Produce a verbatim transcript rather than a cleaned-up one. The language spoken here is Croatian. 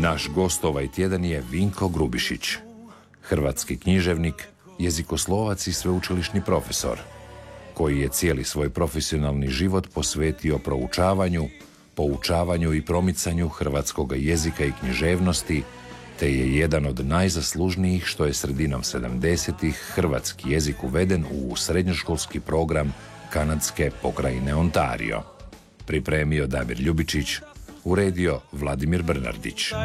Naš gost ovaj tjedan je Vinko Grubišić, hrvatski književnik, jezikoslovac i sveučilišni profesor, koji je cijeli svoj profesionalni život posvetio proučavanju, poučavanju i promicanju hrvatskog jezika i književnosti, te je jedan od najzaslužnijih što je sredinom sedamdesetih hrvatski jezik uveden u srednjoškolski program kanadske pokrajine Ontario. Pripremio Damir Ljubičić, uredio Vladimir Brnardić.